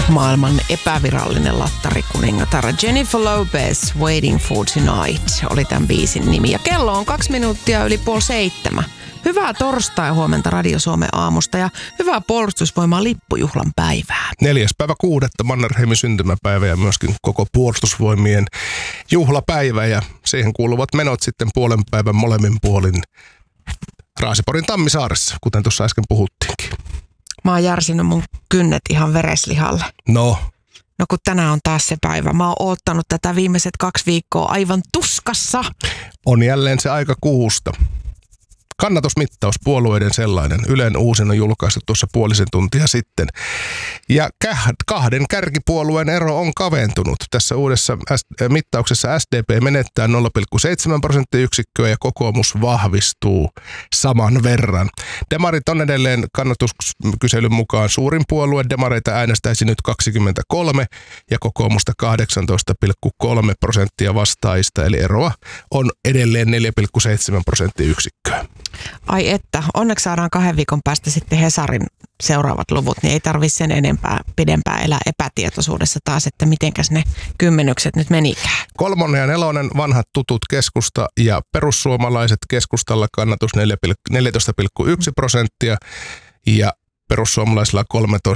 Maailman epävirallinen lattarikuningatar Jennifer Lopez, Waiting for Tonight, oli tämän biisin nimi. Ja kello on 2 minuuttia yli 6:30. Hyvää torstai-huomenta Radio Suomen aamusta ja hyvää Puolustusvoimaa lippujuhlan päivää. 4.6. Mannerheimin syntymäpäivä ja myöskin koko Puolustusvoimien juhlapäivä. Ja siihen kuuluvat menot sitten puolen päivän molemmin puolin Raaseporin Tammisaaressa, kuten tuossa äsken puhuttiinkin. Mä oon järsinyt mun kynnet ihan vereslihalle. No kun tänään on taas se päivä. Mä oon oottanut tätä viimeiset 2 viikkoa aivan tuskassa. On jälleen se aika kuusta. Kannatusmittaus, puolueiden sellainen. Ylen uusin on julkaistu tuossa puolisen tuntia sitten. Ja 2 kärkipuolueen ero on kaventunut. Tässä uudessa mittauksessa SDP menettää 0,7 prosenttiyksikköä ja kokoomus vahvistuu saman verran. Demarit on edelleen kannatuskyselyn mukaan suurin puolue. Demareita äänestäisi nyt 23 ja kokoomusta 18,3% vastaajista. Eli eroa on edelleen 4,7 prosenttiyksikköä. Ai että, onneksi saadaan 2 viikon päästä sitten Hesarin seuraavat luvut, niin ei tarvitse sen pidempään elää epätietoisuudessa taas, että mitenkäs ne kymmenykset nyt menikään. 3. ja 4. vanhat tutut Keskusta ja perussuomalaiset. Keskustalla kannatus 14,1% ja perussuomalaisilla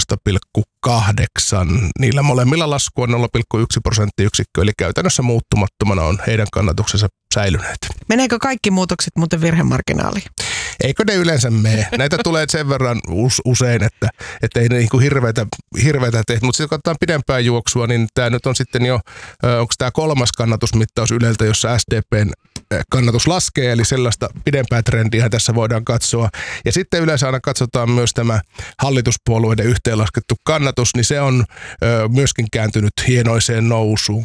13,8%. Niillä molemmilla lasku on 0,1 prosenttiyksikköä, eli käytännössä muuttumattomana on heidän kannatuksensa säilyneet. Meneekö kaikki muutokset muuten virhemarginaaliin? Eikö ne yleensä mene? Näitä tulee sen verran usein, että ei ne niin hirveätä tehdä. Mutta sitten kun katsotaan pidempään juoksua, niin tämä nyt on sitten jo, onko tämä 3. kannatusmittaus Yleltä, jossa SDPn kannatus laskee, eli sellaista pidempää trendiä tässä voidaan katsoa. Ja sitten yleensä aina katsotaan myös tämä hallituspuolueiden yhteenlaskettu kannatus, niin se on myöskin kääntynyt hienoiseen nousuun.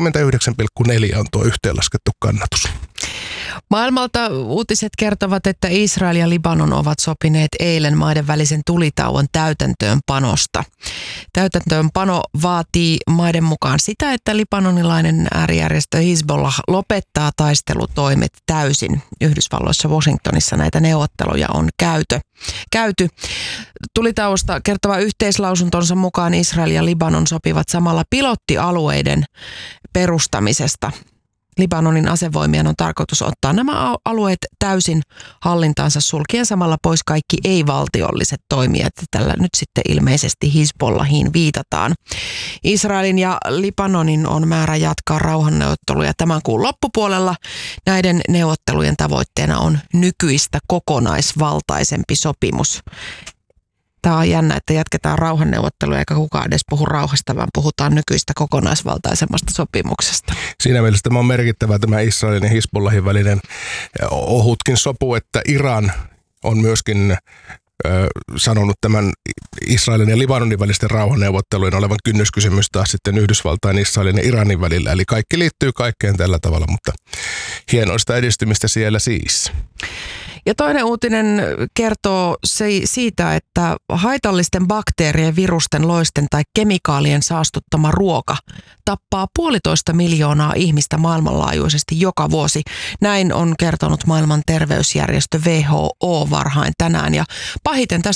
39,4 on tuo yhteenlaskettu kannatus. Maailmalta uutiset kertovat, että Israel ja Libanon ovat sopineet eilen maiden välisen tulitauon täytäntöönpanosta. Täytäntöönpano vaatii maiden mukaan sitä, että libanonilainen äärijärjestö Hizbollah lopettaa taistelutoimet täysin. Yhdysvalloissa Washingtonissa näitä neuvotteluja on käyty. Tulitauosta kertova yhteislausuntonsa mukaan Israel ja Libanon sopivat samalla pilottialueiden perustamisesta. Libanonin asevoimien on tarkoitus ottaa nämä alueet täysin hallintaansa sulkien samalla pois kaikki ei-valtiolliset toimijat. Tällä nyt sitten ilmeisesti Hizbollahiin viitataan. Israelin ja Libanonin on määrä jatkaa rauhanneuvotteluja tämän kuun loppupuolella. Näiden neuvottelujen tavoitteena on nykyistä kokonaisvaltaisempi sopimus. Tämä on jännä, että jatketaan rauhanneuvotteluja eikä kukaan edes puhu rauhasta, vaan puhutaan nykyistä kokonaisvaltaisemmasta sopimuksesta. Siinä mielessä tämä on merkittävä tämä Israelin ja Hizbollahin välinen ohutkin sopu, että Iran on myöskin sanonut tämän Israelin ja Libanonin välisten rauhanneuvottelujen olevan kynnyskysymys taas sitten Yhdysvaltain, Israelin ja Iranin välillä. Eli kaikki liittyy kaikkeen tällä tavalla, mutta hienoista edistymistä siellä siis. Ja toinen uutinen kertoo siitä, että haitallisten bakteerien, virusten, loisten tai kemikaalien saastuttama ruoka tappaa 1,5 miljoonaa ihmistä maailmanlaajuisesti joka vuosi. Näin on kertonut maailman terveysjärjestö WHO varhain tänään. Ja pahiten tästä